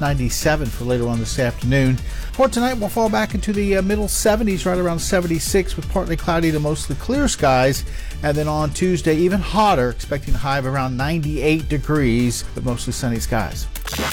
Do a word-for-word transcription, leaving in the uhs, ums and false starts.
ninety-seven for later on this afternoon. For tonight, we'll fall back into the uh, middle seventies, right around seventy-six, with partly cloudy to mostly clear skies. And then on Tuesday, even hotter, expecting a high of around ninety-eight degrees with mostly sunny skies.